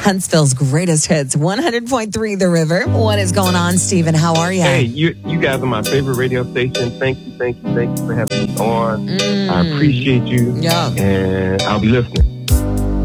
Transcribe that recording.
Huntsville's greatest hits, 100.3 The River. What is going on, Stephen? How are you? Hey, you guys are my favorite radio station. Thank you for having me on. I appreciate you. Yeah. And I'll be listening.